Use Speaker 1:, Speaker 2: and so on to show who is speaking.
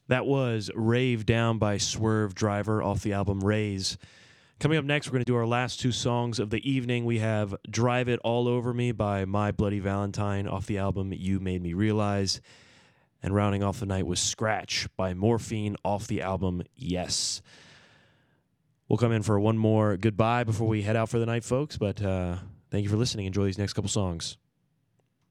Speaker 1: That was Rave Down by Swerve Driver off the album Raise. Coming up next, we're going to do our last two songs of the evening. We have Drive It All Over Me by My Bloody Valentine off the album You Made Me Realize. And rounding off the night was Scratch by Morphine off the album Yes. We'll come in for one more goodbye before we head out for the night, folks. But thank you for listening. Enjoy these next couple songs.